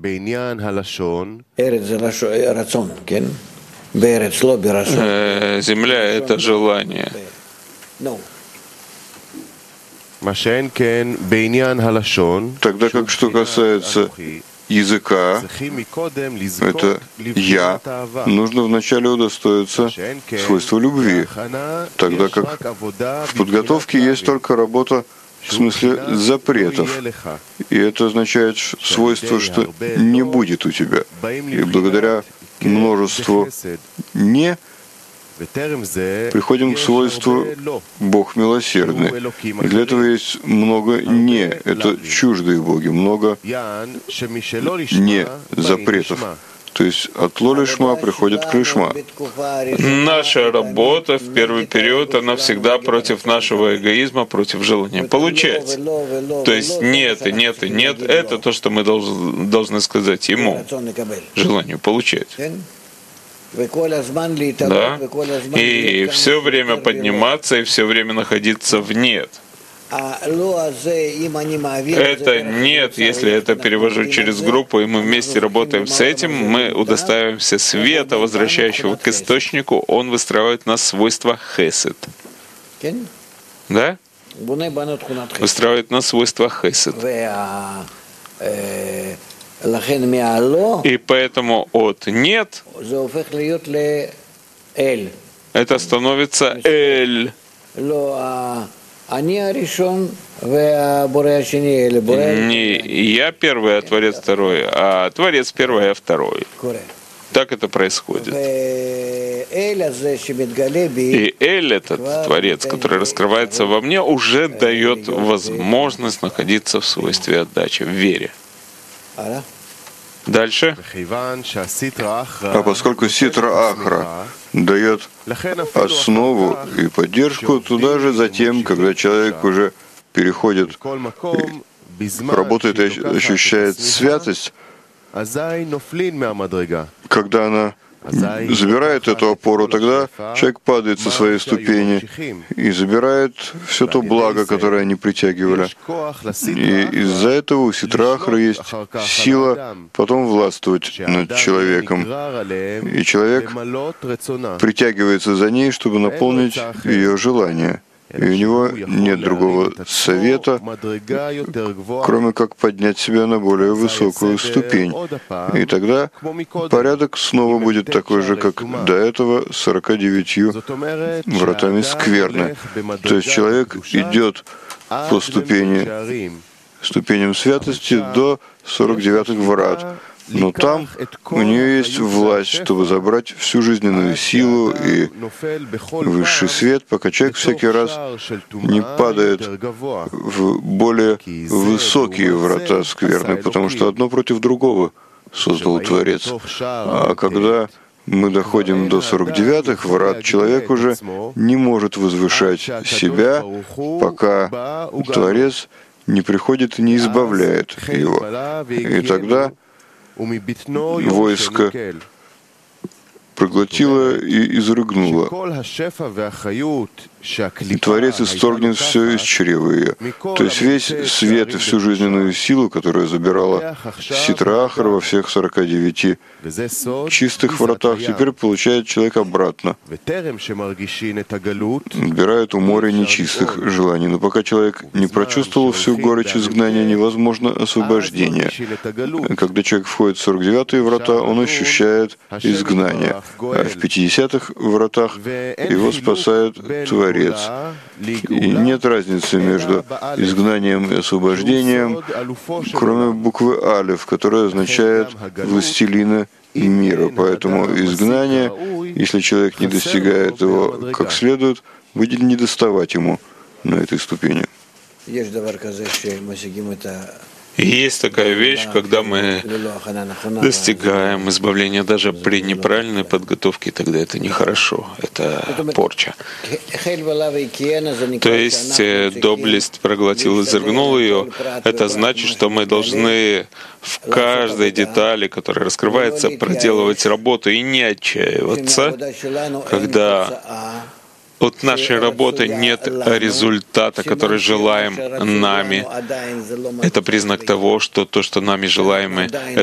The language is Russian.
Земля — это желание. Тогда как что касается языка, это «я», нужно вначале удостоиться свойства любви, тогда как в подготовке есть только работа в смысле запретов. И это означает свойство, что не будет у тебя. И благодаря множеству «не» приходим к свойству «Бог милосердный». И для этого есть много «не». Это чуждые боги, много «не» запретов. То есть от ло-лишма приходит к лишма. Наша работа в первый период, она всегда против нашего эгоизма, против желания получать. То есть нет и нет и нет — это то, что мы должны сказать ему, желанию получать. Да? И все время подниматься, и все время находиться в «нет». Это «нет», если это перевожу через группу, и мы вместе работаем с этим, мы удостаиваемся света, возвращающего к источнику, он выстраивает в нас свойства хесед. Да? Выстраивает в нас свойства хесед. И поэтому от «нет» это становится «эль». Не я первый, а Творец второй, а Творец первый, а второй. Так это происходит. И Эль, этот Творец, который раскрывается во мне, уже дает возможность находиться в свойстве отдачи, в вере. Дальше. А поскольку Ситра Ахра дает основу и поддержку, туда же затем, когда человек уже переходит, работает и ощущает святость, когда она забирает эту опору, тогда человек падает со своей ступени и забирает все то благо, которое они притягивали. И из-за этого у Ситра Ахра есть сила потом властвовать над человеком. И человек притягивается за ней, чтобы наполнить ее желание. И у него нет другого совета, кроме как поднять себя на более высокую ступень. И тогда порядок снова будет такой же, как до этого, 49 вратами скверны. То есть человек идет по ступеням святости до 49 врат. Но там у нее есть власть, чтобы забрать всю жизненную силу и высший свет, пока человек всякий раз не падает в более высокие врата скверны, потому что одно против другого создал Творец. А когда мы доходим до 49-х врат, человек уже не может возвышать себя, пока Творец не приходит и не избавляет его. И тогда войско проглотило и изрыгнуло. И Творец исторгнет все из чрева ее. То есть весь свет и всю жизненную силу, которую забирала Ситра Ахра во всех 49 чистых вратах, теперь получает человек обратно. Отбирает у моря нечистых желаний. Но пока человек не прочувствовал всю горечь изгнания, невозможно освобождение. Когда человек входит в 49-е врата, он ощущает изгнание. А в 50-х вратах его спасает Творец. И нет разницы между изгнанием и освобождением, кроме буквы Алеф, которая означает «властелина мира». Поэтому изгнание, если человек не достигает его как следует, будет недоставать ему на этой ступени. И есть такая вещь, когда мы достигаем избавления даже при неправильной подготовке, тогда это нехорошо, это порча. То есть доблесть проглотил и изрыгнул ее, это значит, что мы должны в каждой детали, которая раскрывается, проделывать работу и не отчаиваться, когда от нашей работы нет результата, который желаем нами. Это признак того, что то, что нами желаемо,